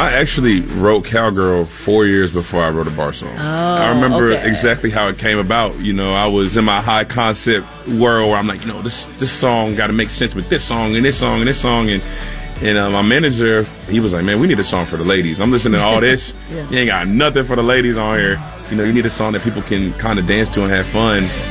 I actually wrote Cowgirl 4 years before I wrote a bar song. I remember exactly how it came about. You know, I was in my high concept world where I'm like, you know, this song got to make sense with this song and this song and this song. And my manager, he was like, man, we need a song for the ladies. I'm listening to all this. You ain't got nothing for the ladies on here. You know, you need a song that people can kind of dance to and have fun.